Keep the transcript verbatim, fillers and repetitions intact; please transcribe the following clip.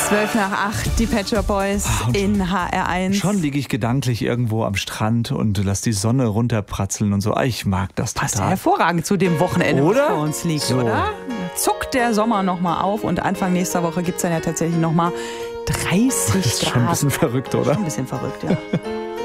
Zwölf nach acht, die Pet Shop Boys und in H R eins. Schon liege ich gedanklich irgendwo am Strand und lass die Sonne runterpratzeln und so. Ich mag das Passt ja total. hervorragend zu dem Wochenende, Oder? was vor uns liegt, So. oder? Zuckt der Sommer nochmal auf und Anfang nächster Woche gibt es dann ja tatsächlich nochmal dreißig Das ist Grad. schon ein bisschen verrückt, oder? Schon ein bisschen verrückt, ja.